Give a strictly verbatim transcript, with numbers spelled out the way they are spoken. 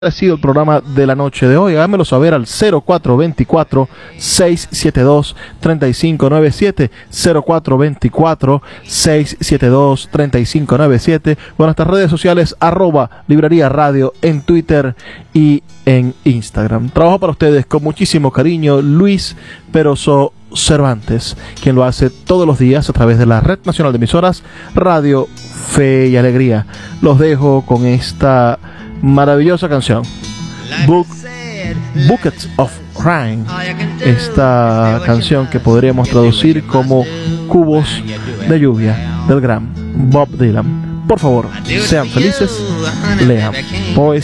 ha sido el programa de la noche de hoy. Háganmelo saber al cero cuatro dos cuatro, seis siete dos, tres cinco nueve siete, cero cuatro dos cuatro, seis siete dos, tres cinco nueve siete, o en nuestras redes sociales arroba librería radio en Twitter y en Instagram. Trabajo para ustedes con muchísimo cariño Luis Peroso Cervantes, quien lo hace todos los días a través de la Red Nacional de Emisoras Radio Fe y Alegría. Los dejo con esta maravillosa canción, Book, Buckets of Rain, esta canción que podríamos traducir como cubos de lluvia, del gran Bob Dylan. Por favor, sean felices, lean. Poesía.